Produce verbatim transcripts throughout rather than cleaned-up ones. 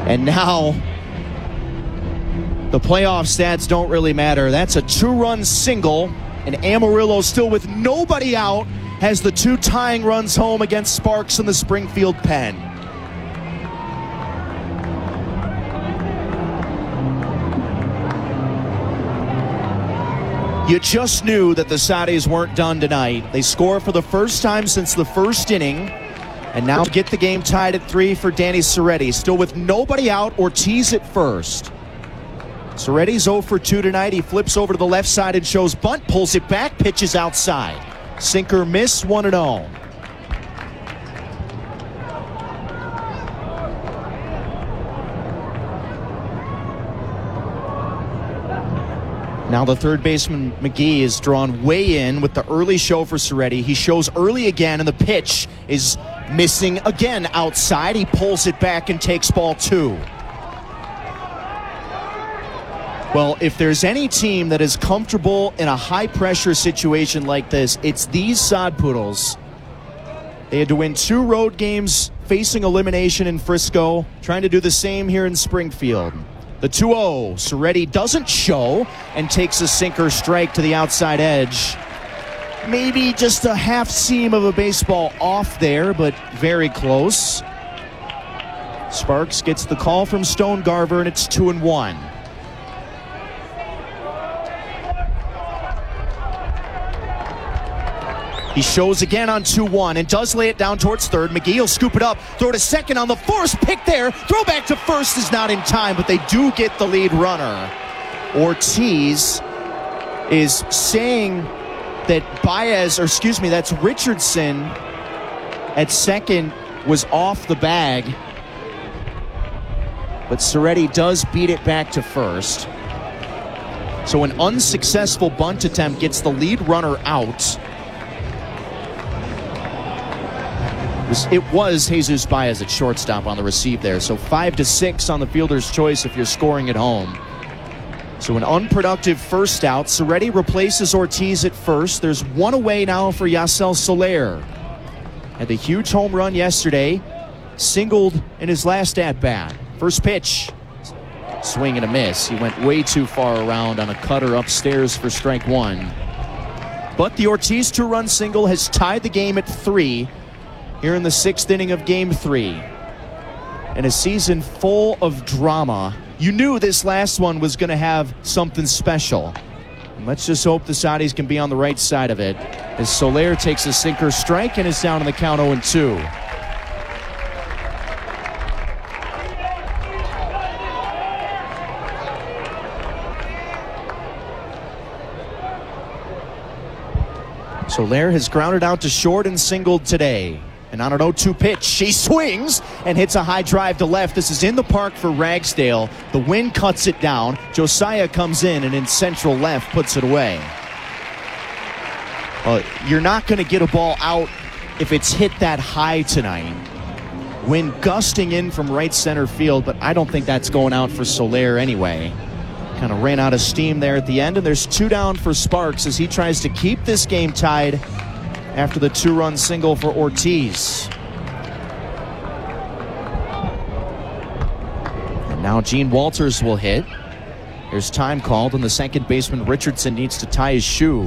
And now the playoff stats don't really matter. That's a two-run single, and Amarillo, still with nobody out, has the two tying runs home against Sparks in the Springfield pen. You just knew that the Saudis weren't done tonight. They score for the first time since the first inning, and now get the game tied at three for Danny Serretti. Still with nobody out, Ortiz at first. Serretti's oh for two tonight. He flips over to the left side and shows bunt, pulls it back, pitches outside. Sinker miss, one and oh. Now the third baseman, McGee, is drawn way in with the early show for Serretti. He shows early again, and the pitch is missing again outside. He pulls it back and takes ball two. Well, if there's any team that is comfortable in a high-pressure situation like this, it's these Sod Poodles. They had to win two road games facing elimination in Frisco, trying to do the same here in Springfield. The two oh, Serretti doesn't show and takes a sinker strike to the outside edge. Maybe just a half seam of a baseball off there, but very close. Sparks gets the call from Stonegarver, and it's two and one. He shows again on two one and does lay it down towards third. McGee will scoop it up, throw to second on the force pick there. Throw back to first is not in time, but they do get the lead runner. Ortiz is saying that Baez, or excuse me, that's Richardson at second was off the bag. But Serretti does beat it back to first. So an unsuccessful bunt attempt gets the lead runner out. It was Jesus Baez at shortstop on the receive there. So five to six on the fielder's choice if you're scoring at home. So an unproductive first out. Serretti replaces Ortiz at first. There's one away now for Yasel Soler. Had the huge home run yesterday. Singled in his last at-bat. First pitch. Swing and a miss. He went way too far around on a cutter upstairs for strike one. But the Ortiz two-run single has tied the game at three here in the sixth inning of game three. And a season full of drama. You knew this last one was going to have something special. And let's just hope the Saudis can be on the right side of it, as Soler takes a sinker strike and is down on the count oh and two. Soler has grounded out to short and singled today. And on an oh two pitch, she swings and hits a high drive to left. This is in the park for Ragsdale. The wind cuts it down. Josiah comes in and in central left puts it away. Uh, you're not going to get a ball out if it's hit that high tonight. Wind gusting in from right center field, but I don't think that's going out for Soler anyway. Kind of ran out of steam there at the end, and there's two down for Sparks as he tries to keep this game tied after the two-run single for Ortiz. And now Gene Walters will hit. There's time called, and the second baseman Richardson needs to tie his shoe.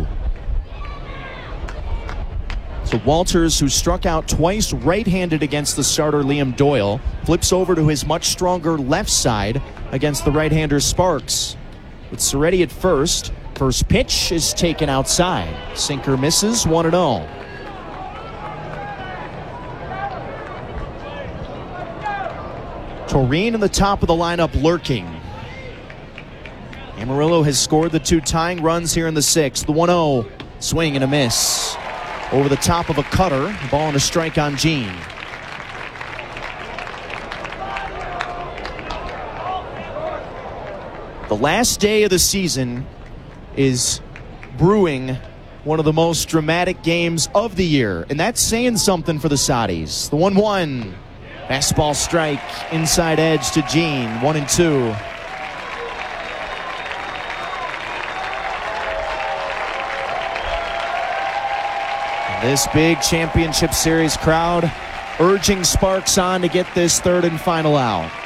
So Walters, who struck out twice right-handed against the starter Liam Doyle, flips over to his much stronger left side against the right-hander Sparks. With Serretti at first. First pitch is taken outside. Sinker misses, one and oh. Toreen in the top of the lineup lurking. Amarillo has scored the two tying runs here in the sixth. The one oh, swing and a miss. Over the top of a cutter, ball and a strike on Gene. The last day of the season is brewing one of the most dramatic games of the year, and that's saying something for the Saudis. The one one, fastball strike, inside edge to Gene, one and two. And this big championship series crowd urging Sparks on to get this third and final out.